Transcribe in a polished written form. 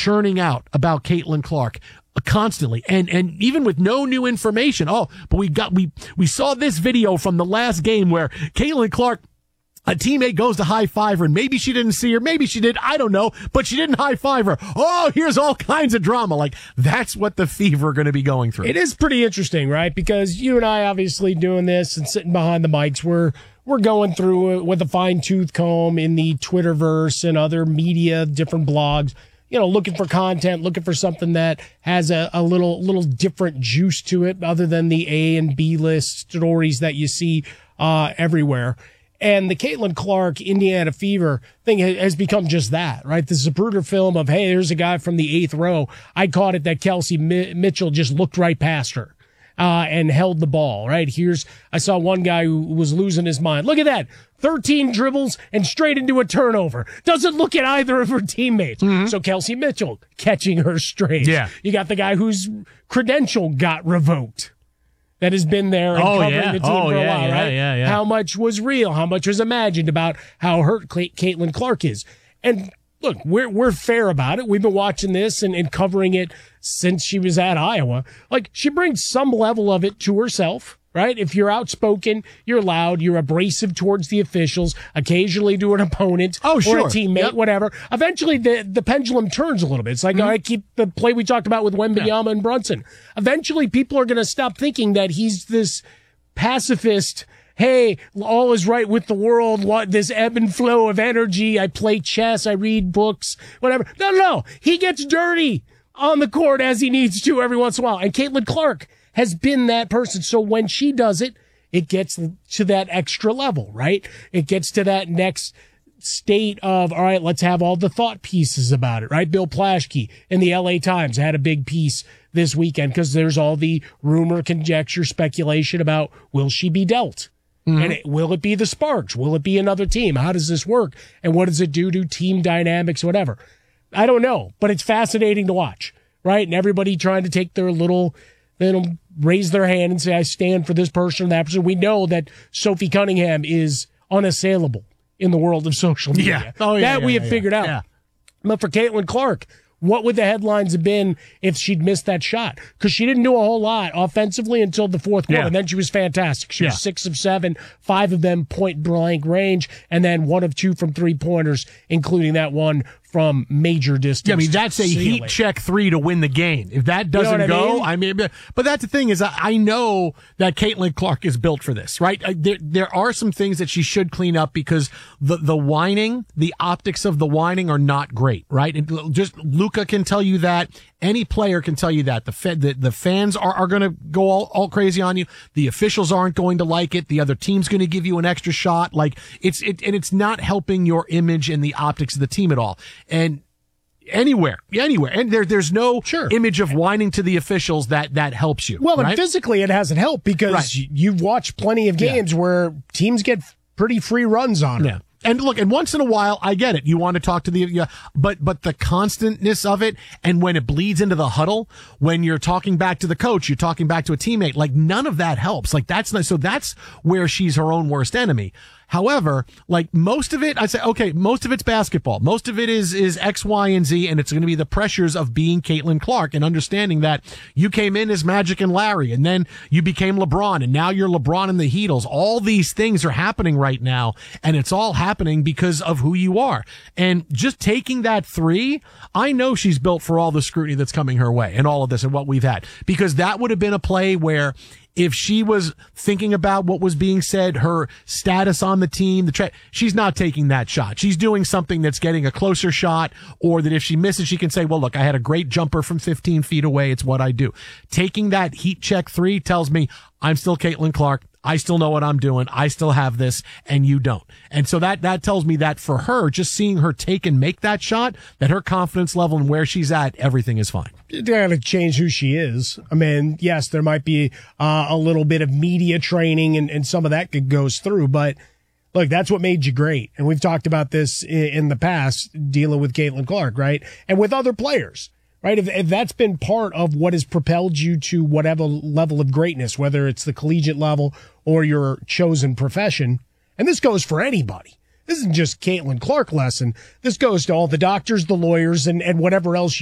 churning out about Caitlin Clark constantly, and even with no new information. Oh, but we saw this video from the last game where Caitlin Clark, a teammate goes to high five her, and maybe she didn't see her, maybe she did, I don't know, but she didn't high five her. Oh, here's all kinds of drama. Like, that's what the Fever are going to be going through. It is pretty interesting, right? Because you and I obviously doing this and sitting behind the mics, we're going through it with a fine-tooth comb in the Twitterverse and other media, different blogs, looking for content, looking for something that has a little different juice to it other than the A and B list stories that you see everywhere. And the Caitlin Clark Indiana Fever thing has become just that, right? The Zapruder film of, hey, there's a guy from the 8th row. I caught it that Kelsey Mitchell just looked right past her and held the ball, right? I saw one guy who was losing his mind. Look at that. 13 dribbles and straight into a turnover. Doesn't look at either of her teammates. Mm-hmm. So Kelsey Mitchell catching her straight. Yeah. You got the guy whose credential got revoked, that has been there and covering the team for a while, right? Yeah. How much was real? How much was imagined about how hurt Caitlin Clark is? And look, we're fair about it. We've been watching this and covering it since she was at Iowa. Like, she brings some level of it to herself, right? If you're outspoken, you're loud, you're abrasive towards the officials, occasionally to an opponent or a teammate, whatever. Eventually, the pendulum turns a little bit. It's like, all right, keep the play we talked about with Wembanyama and Brunson. Eventually, people are going to stop thinking that he's this pacifist, hey, all is right with the world, this ebb and flow of energy, I play chess, I read books, whatever. No. He gets dirty on the court as he needs to every once in a while. And Caitlin Clark has been that person. So when she does it, it gets to that extra level, right? It gets to that next state of, all right, let's have all the thought pieces about it, right? Bill Plaschke in the LA Times had a big piece this weekend because there's all the rumor, conjecture, speculation about, will she be dealt? Mm-hmm. And will it be the Sparks? Will it be another team? How does this work? And what does it do to team dynamics, whatever? I don't know, but it's fascinating to watch, right? And everybody trying to take their little raise their hand and say, I stand for this person or that person. We know that Sophie Cunningham is unassailable in the world of social media. We have figured out. Yeah. But for Caitlin Clark, what would the headlines have been if she'd missed that shot? Because she didn't do a whole lot offensively until the fourth quarter. And then she was fantastic. She was 6 of 7, 5 of them point blank range, and then 1 of 2 from 3-pointers, including that one from major distance. Yeah, I mean, that's a heat check 3 to win the game. If that doesn't go, I mean, but that's the thing is I know that Caitlin Clark is built for this, right? There are some things that she should clean up because the whining, the optics of the whining are not great, right? Just Luka can tell you that. Any player can tell you that. The fans are going to go all crazy on you. The officials aren't going to like it. The other team's going to give you an extra shot. Like it's not helping your image and the optics of the team at all. And anywhere. And there's no image of whining to the officials that helps you. Well, and physically it hasn't helped because you've watched plenty of games where teams get pretty free runs on her. Yeah. And look, and once in a while, I get it. You want to talk to but the constantness of it, and when it bleeds into the huddle, when you're talking back to the coach, you're talking back to a teammate, like none of that helps. Like that's where she's her own worst enemy. However, like most of it, I say, okay, most of it's basketball. Most of it is X, Y, and Z, and it's going to be the pressures of being Caitlin Clark and understanding that you came in as Magic and Larry, and then you became LeBron, and now you're LeBron and the Heatles. All these things are happening right now, and it's all happening because of who you are. And just taking that 3, I know she's built for all the scrutiny that's coming her way and all of this and what we've had, because that would have been a play where if she was thinking about what was being said, her status on the team, she's not taking that shot. She's doing something that's getting a closer shot, or that if she misses, she can say, well, look, I had a great jumper from 15 feet away. It's what I do. Taking that heat check 3 tells me I'm still Caitlin Clark. I still know what I'm doing. I still have this, and you don't. And so that tells me that for her, just seeing her take and make that shot, that her confidence level and where she's at, everything is fine. They're going to change who she is. I mean, yes, there might be a little bit of media training and some of that goes through, but look, that's what made you great. And we've talked about this in the past, dealing with Caitlin Clark, right? And with other players. Right? If that's been part of what has propelled you to whatever level of greatness, whether it's the collegiate level or your chosen profession, and this goes for anybody. This isn't just Caitlin Clark lesson. This goes to all the doctors, the lawyers, and whatever else